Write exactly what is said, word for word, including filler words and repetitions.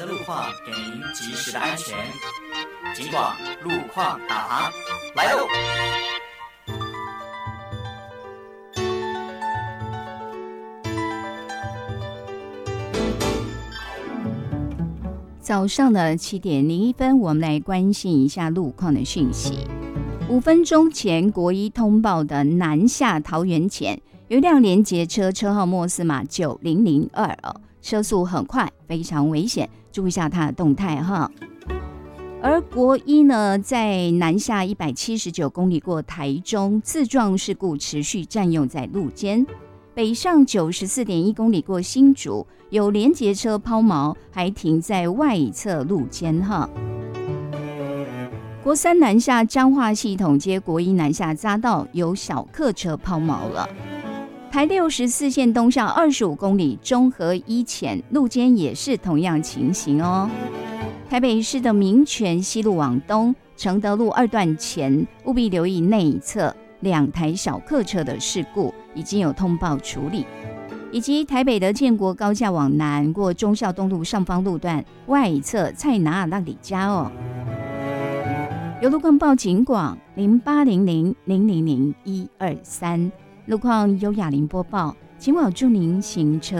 的路况，给您及时的安全。警广路况导航来喽！ 早上的七点零一分，我们来关心一下路况的讯息。五分钟前，国一通报的南下桃园前，有一辆联结车，车号末四码九零零二哦，车速很快，非常危险，注意一下它的动态哈。而国一呢，在南下一百七十九公里过台中，自撞事故持续占用在路肩。北上九十四点一公里过新竹，有联结车抛锚，还停在外侧路肩哈。国三南下彰化系统街国一南下匝道有小客车抛锚了。台六十四线东向二十五公里中和一前路肩也是同样情形哦。台北市的民权西路往东承德路二段前务必留意内侧两台小客车的事故，已经有通报处理。以及台北的建国高架往南过忠孝东路上方路段外侧蔡拿尔那里家哦。有路况报警广零八零零零零零一二三，路况由雅玲播报，请我祝您行车